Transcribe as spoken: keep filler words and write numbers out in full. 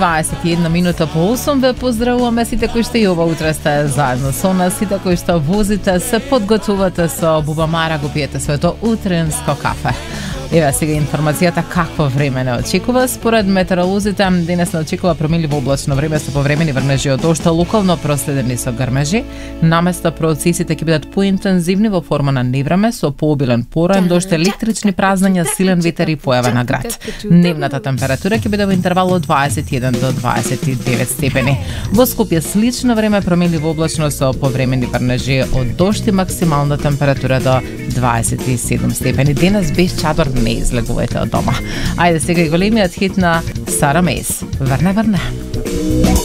дваесет и една минута по осум ве поздравуваме сите кои што и ова утре сте заедно со нас, сите кои што возите, се подготвувате со бубамара, го пиете своето утренско кафе. Еве сега информацијата какво време не очекува. Според метеоролозите, денес не очекува промилливо облачно време со повремени врнежи од дожд, локално проследени со грмежи. Наместо процесите ќе бидат поинтензивни во форма на невреме со пообилен пороен дожд, електрични празнања, силен ветер и појава на град. Дневната температура ќе биде во интервал од дваесет и еден до дваесет и девет степени. Во Скопје слично време, промилливо облачно со повремени врнежи од дожд и максимална температура до дваесет и седум степени. Денес без чадор не излегувате од дома. Ајде сега и големиот хит на Сара Мейс. Врне, врне.